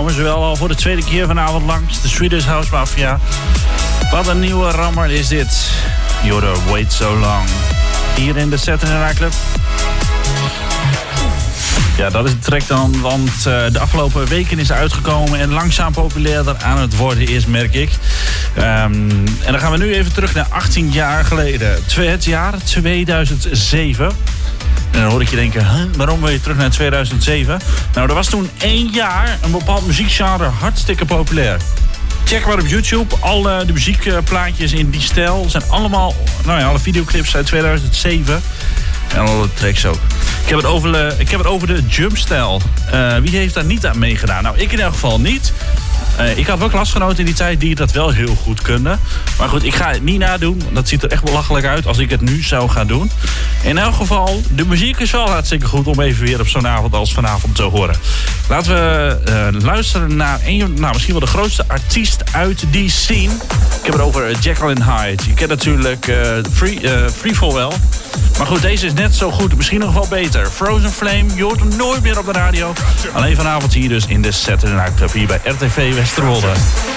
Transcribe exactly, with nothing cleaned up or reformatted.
komen ze wel al voor de tweede keer vanavond langs. De Swedish House Mafia. Wat een nieuwe rammer is dit. You're Wait So Long. Hier in de Saturday Night Club. Ja, dat is de track dan, want uh, de afgelopen weken is uitgekomen en langzaam populairder aan het worden is, merk ik. Um, en dan gaan we nu even terug naar achttien jaar geleden. Het jaar tweeduizend zeven. En dan hoor ik je denken, huh, waarom wil je terug naar tweeduizend zeven? Nou, er was toen één jaar een bepaald muziekgenre hartstikke populair. Check maar op YouTube. Alle de muziekplaatjes in die stijl zijn allemaal, nou ja, alle videoclips uit tweeduizend zeven. En alle tracks ook. Ik heb het over de, ik heb het over de jumpstijl. Uh, wie heeft daar niet aan meegedaan? Nou, ik in elk geval niet. Uh, ik had wel klasgenoten in die tijd die dat wel heel goed konden. Maar goed, ik ga het niet nadoen. Dat ziet er echt belachelijk uit als ik het nu zou gaan doen. In elk geval, de muziek is wel hartstikke goed om even weer op zo'n avond als vanavond te horen. Laten we uh, luisteren naar een, nou, misschien wel de grootste artiest uit die scene. Ik heb het over Jekyll and Hyde. Je kent natuurlijk uh, Free, uh, Freefall wel. Maar goed, deze is net zo goed. Misschien nog wel beter. Frozen Flame, je hoort hem nooit meer op de radio. Alleen vanavond hier dus in de Saturday Night Club hier bij R T V Westerwolde.